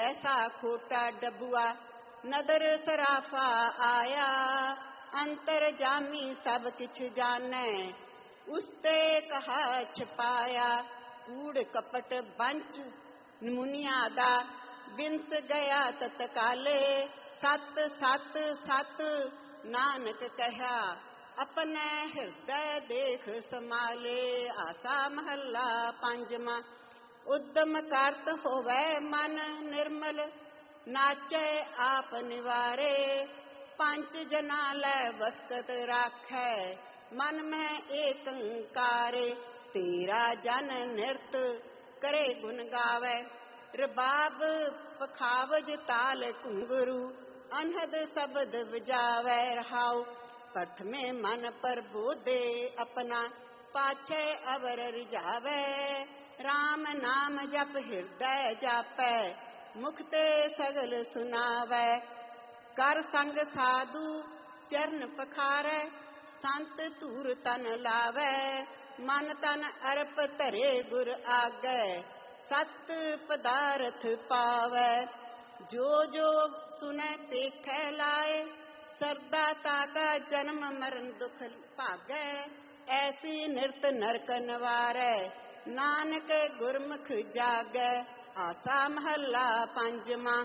ऐसा खोटा डबुआ नदर सराफा आया। अंतर जामी सब किछ जानै उसते कहा छपाया। कूड़ कपट बंच मुनिया दा बिंस गया तत्काले। सत सत सत नानक कहा अपने हृदय देख समाले। आसा महला पंजवा। उद्दम करत होवै मन निर्मल नाचै आप निवारे। पंच जना लै वस्कत राखै मन में एकंकारे। तेरा जन नृत करे गुण गावै रबाब पखावज ताल घुंघरू। अनहद शब्द बजावै रहाओ। प्रथमे मन प्रबोधे अपना पाछे अवर रिझावै। राम नाम जप हृदय जापै मुख ते सगल सुनावै। कर संग साधु चरण पखारै संत धूर तन लावै। मन तन अर्प धरे गुर आगै सत पदारथ पावै। जो जो सुनै पेखै लाए सरदा ताका जन्म मरण दुख भागै। ऐसी निरत नरक निवारै नानक गुरमुख जागै। आसा महला पंजवा।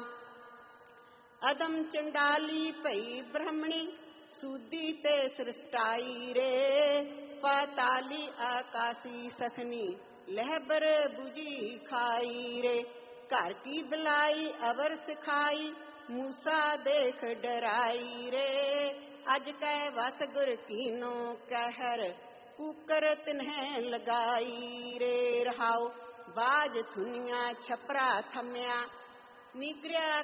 अदम चंडाली भई ब्रह्मणी सूदी ते सृष्टाई रे। पाताली आकाशी सखनी लहबर बुझी खाई रे। घर की बिलाई अवर सिखाई मूसा देख डराई रे। अज कै वस गुर कीनो कहर कुकर तिन्हें लगाई रे। रहाओ बाज थुनिया छपरा थम्या निगरिया